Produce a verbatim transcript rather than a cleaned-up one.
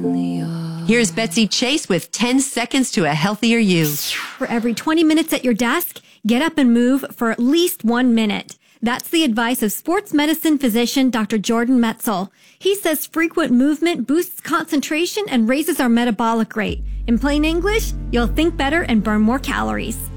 Here's Betsy Chase with ten seconds to a healthier you. For every twenty minutes at your desk, get up and move for at least one minute. That's the advice of sports medicine physician Doctor Jordan Metzel. He says frequent movement boosts concentration and raises our metabolic rate. In plain English, you'll think better and burn more calories.